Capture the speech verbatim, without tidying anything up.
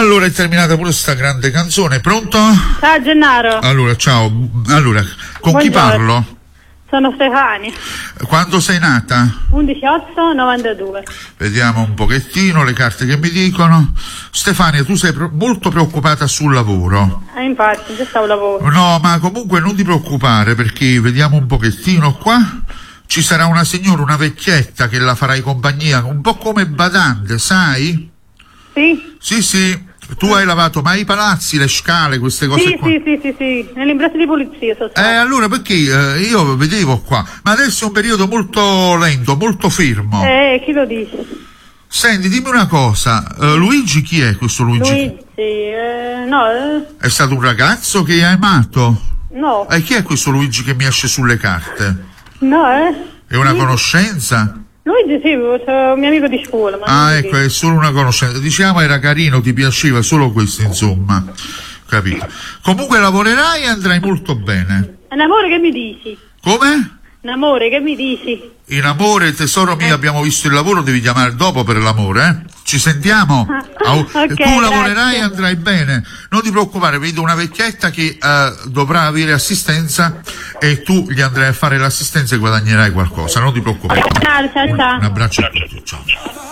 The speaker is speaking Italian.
Allora è terminata pure sta grande canzone. Pronto? Ciao Gennaro. Allora, ciao. Allora, con Buongiorno. chi parlo? Sono Stefania. Quando sei nata? undici otto novantadue. Vediamo un pochettino le carte che mi dicono. Stefania, tu sei pro- molto preoccupata sul lavoro. Eh, infatti, già stavo lavoro. No, ma comunque non ti preoccupare, perché vediamo un pochettino qua. Ci sarà una signora, una vecchietta che la farai compagnia, un po' come badante, sai? Sì? Sì, sì. Tu hai lavato mai i palazzi, le scale, queste cose Sì, qua? sì, sì, sì, sì. Nell'impresa di pulizia sono Eh, stata. allora perché eh, io vedevo qua, ma adesso è un periodo molto lento, molto fermo. Eh, chi lo dice? Senti, dimmi una cosa, eh, Luigi chi è questo Luigi? Luigi, eh, no, eh, È stato un ragazzo che hai amato? no, E chi è questo Luigi che mi esce sulle carte? no, eh. È una Luigi- conoscenza? Luigi sì, c'è un mio amico di scuola. Ma Ah, non ecco, so è solo una conoscenza. Diciamo era carino, ti piaceva, solo questo, insomma. Capito? Comunque lavorerai e andrai molto bene. chi. Un amore che mi dici? Come? Un amore che mi dici? In amore, tesoro mio, abbiamo visto il lavoro, devi chiamare dopo per l'amore, eh? Ci sentiamo? Au- Ok, tu lavorerai grazie. e andrai bene. Non ti preoccupare, vedo una vecchietta che eh, dovrà avere assistenza e tu gli andrai a fare l'assistenza e guadagnerai qualcosa, non ti preoccupare. Ciao, ciao, ciao. Un abbraccio a tutti, ciao.